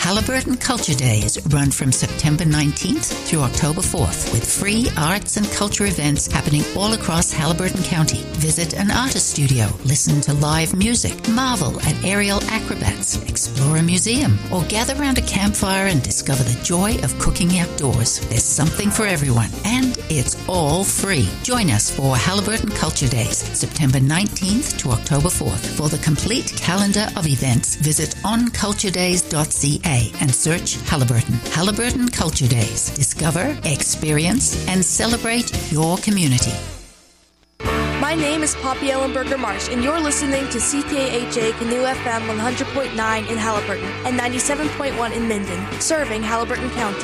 Haliburton Culture Days run from September 19th through October 4th with free arts and culture events happening all across Haliburton County. Visit an artist studio, listen to live music, marvel at aerial acrobats, explore a museum, or gather around a campfire and discover the joy of cooking outdoors. There's something for everyone, and it's all free. Join us for Haliburton Culture Days, September 19th to October 4th. For the complete calendar of events, visit onculturedays.ca and search Haliburton. Haliburton Culture Days. Discover, experience, and celebrate your community. My name is Poppy Ellenberger Marsh, and you're listening to CKHA Canoe FM 100.9 in Haliburton and 97.1 in Minden, serving Haliburton County.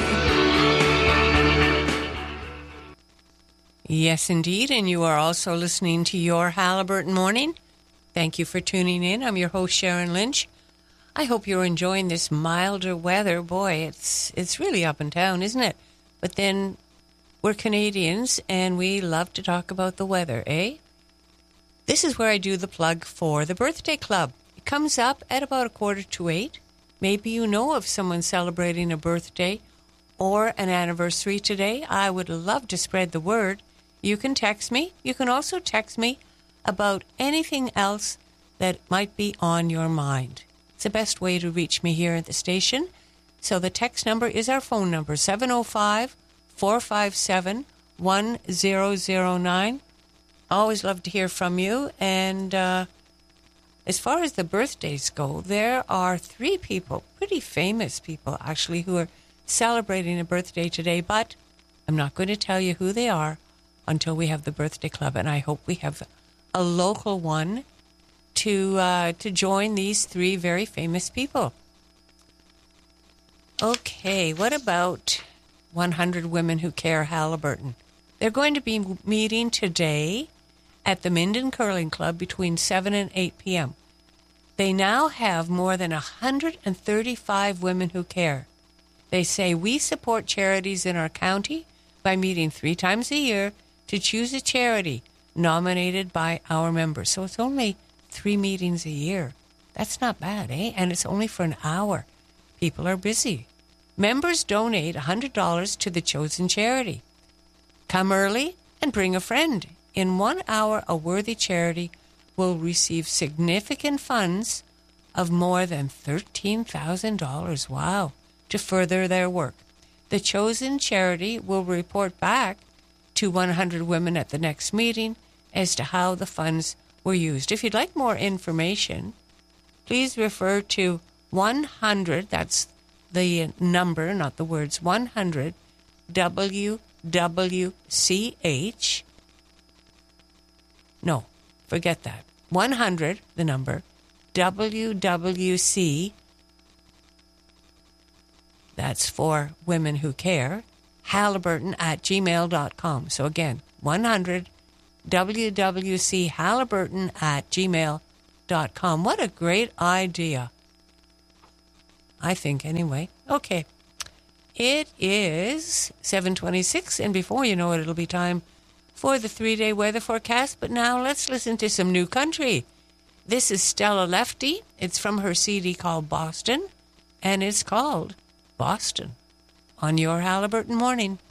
Yes, indeed, and you are also listening to your Haliburton Morning. Thank you for tuning in. I'm your host, Sharon Lynch. I hope you're enjoying this milder weather. Boy, it's really up and down, isn't it? But then we're Canadians, and we love to talk about the weather, eh? This is where I do the plug for the Birthday Club. It comes up at about 7:45. Maybe you know of someone celebrating a birthday or an anniversary today. I would love to spread the word. You can text me. You can also text me about anything else that might be on your mind. It's the best way to reach me here at the station. So the text number is our phone number, 705-457-1009. Always love to hear from you. And as far as the birthdays go, there are 3 people, pretty famous people actually, who are celebrating a birthday today. But I'm not going to tell you who they are until we have the Birthday Club. And I hope we have a local one to join these 3 very famous people. Okay, what about 100 Women Who Care Haliburton? They're going to be meeting today at the Minden Curling Club between 7 and 8 p.m. They now have more than 135 women who care. They say, we support charities in our county by meeting 3 times a year to choose a charity nominated by our members. So it's only 3 meetings a year. That's not bad, eh? And it's only for an hour. People are busy. Members donate $100 to the chosen charity. Come early and bring a friend. In 1 hour, a worthy charity will receive significant funds of more than $13,000. Wow. To further their work. The chosen charity will report back to 100 women at the next meeting as to how the funds were used. If you'd like more information, please refer to 100, that's the number, not the words, 100 WWCH. No, forget that. 100, the number, WWC, that's for Women Who Care, Haliburton at gmail.com. So again, 100 WWC Haliburton at gmail.com. What a great idea. I think, anyway. Okay. It is 7:26, and before you know it, it'll be time for the 3-day weather forecast. But now let's listen to some new country. This is Stella Lefty. It's from her CD called Boston, and it's called Boston on your Haliburton Morning.